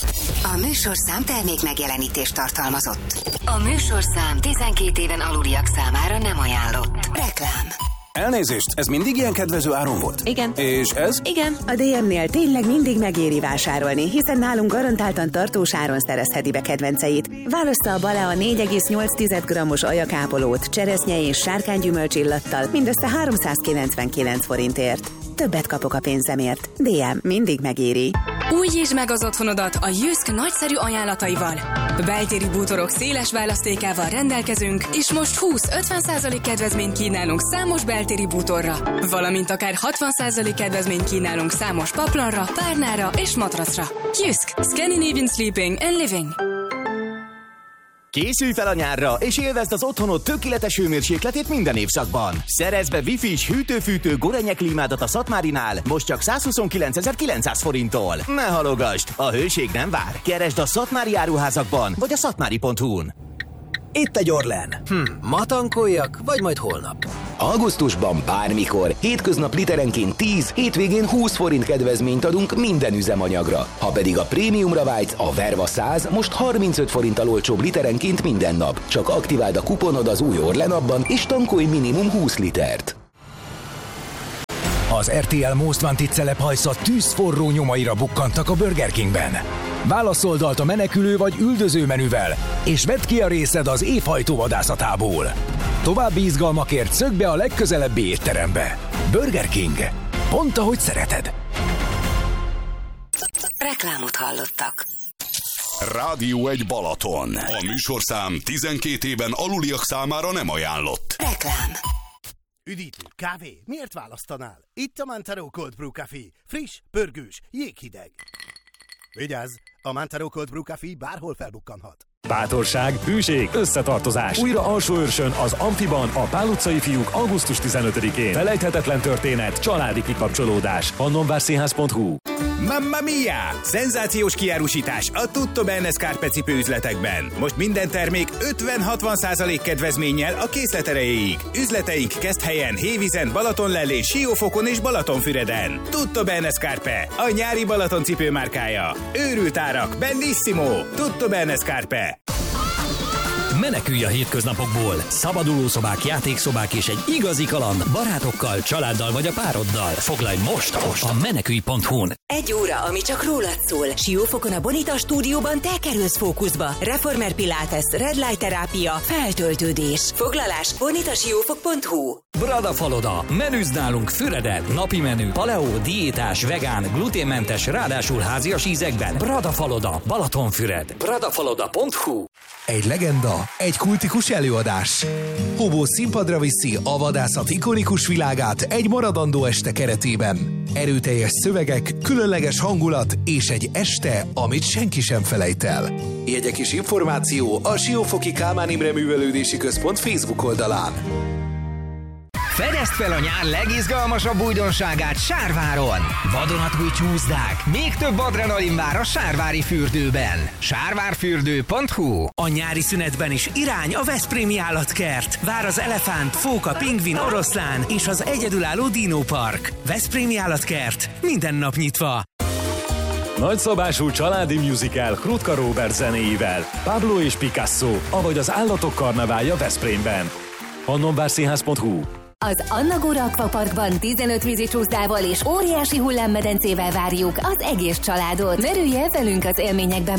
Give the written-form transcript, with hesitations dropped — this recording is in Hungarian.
A műsorszám termék megjelenítést tartalmazott. A műsorszám 12 éven aluliak számára nem ajánlott. Reklám. Elnézést, ez mindig ilyen kedvező áron volt? Igen. És ez? Igen. A DM-nél tényleg mindig megéri vásárolni, hiszen nálunk garantáltan tartós áron szerezheti be kedvenceit. Válassza a Balea 4,8 g-os ajakápolót, cseresznye és sárkánygyümölcs illattal mindössze 399 forintért. Többet kapok a pénzemért. DM mindig megéri. Újítsd meg az otthonodat a Jysk nagyszerű ajánlataival. Beltéri bútorok széles választékával rendelkezünk, és most 20-50% kedvezményt kínálunk számos beltéri bútorra, valamint akár 60% kedvezményt kínálunk számos paplanra, párnára és matracra. Jysk. Scandinavian Sleeping and Living. Készülj fel a nyárra, és élvezd az otthonod tökéletes hőmérsékletét minden évszakban. Szerezz be Wi-Fi-s hűtő-fűtő Gorenje klímádat a Szatmárinál, most csak 129.900 forinttól. Ne halogasd, a hőség nem vár. Keresd a szatmári áruházakban, vagy a szatmári.hu-n. Itt egy Orlen. Ma tankoljak, vagy majd holnap? Augusztusban bármikor, hétköznap literenként 10, hétvégén 20 forint kedvezményt adunk minden üzemanyagra. Ha pedig a prémiumra vágysz, a Verva 100 most 35 forinttal olcsóbb literenként minden nap. Csak aktiváld a kuponod az új Orlen appban, és tankolj minimum 20 litert. Az RTL Most Wanted celephajsza tűzforró nyomaira bukkantak a Burger Kingben. Válaszoldalt a menekülő vagy üldöző menüvel, és vedd ki a részed az évhajtó vadászatából. További izgalmakért szökj be a legközelebbi étterembe. Burger King. Pont ahogy szereted. Reklámot hallottak. Rádió 1 Balaton. A műsorszám 12 éven aluliak számára nem ajánlott. Reklám. Üdítő, kávé, miért választanál? Itt a Mantaro Cold Brew Café. Friss, pörgős, jéghideg. Vigyázz, a Mantaro Cold Brew Café bárhol felbukkanhat. Bátorság, hűség, összetartozás. Újra Alsóőrsön, az Amfiban, a Pál utcai fiúk augusztus 15-én. Felejthetetlen történet, családi kikapcsolódás. Pannonvárszínház.hu. Mamma mia! Szenzációs kiárusítás a Tutto Bene Scarpe cipőüzletekben. Most minden termék 50-60% kedvezménnyel a készlet erejéig. Üzleteink Keszthelyen, Hévízen, Balatonlellén, Siófokon és Balatonfüreden. Tutto Bene Scarpe, a nyári Balaton cipőmárkája. Őrült árak, bellissimo! Tutto Bene Scarpe. Menekülj a hétköznapokból! Szabadulószobák, játékszobák és egy igazi kaland barátokkal, családdal vagy a pároddal. Foglalj most a menekülj.hu-n. Egy óra, ami csak rólad szól. Siófokon a Bonita stúdióban te kerülsz fókuszba. Reformer Pilates, Red Light terápia, feltöltődés. Foglalás bonitasiófok.hu. Bradafaloda. Menüzd nálunk Füreden. Napi menü, paleo, diétás, vegán, gluténmentes, ráadásul házias ízekben. Bradafaloda. Balatonfüred. Bradafaloda.hu. Egy legenda, egy kultikus előadás. Hobó színpadra viszi a vadászat ikonikus világát egy maradandó este keretében. Erőteljes szövegek, különleges hangulat és egy este, amit senki sem felejt el. Jegyek és információ a Siófoki Kálmán Imre Művelődési Központ Facebook oldalán. Fedezd fel a nyár legizgalmasabb újdonságát Sárváron! Vadonatúj csúszdák, még több adrenalin vár a sárvári fürdőben. Sárvárfürdő.hu. A nyári szünetben is irány a Veszprémi Állatkert. Vár az elefánt, fóka, pingvin, oroszlán és az egyedülálló dinópark. Veszprémi Állatkert. Minden nap nyitva. Nagyszabású családi musical Krutka Róbert zenéivel. Pablo és Picasso, avagy az Állatok karneválja Veszprémben. Pannonvárszínház.hu. Az Anna Góra Akvaparkban 15 vízicsúszdával és óriási hullámmedencével várjuk az egész családot. Merülj el velünk az élményekben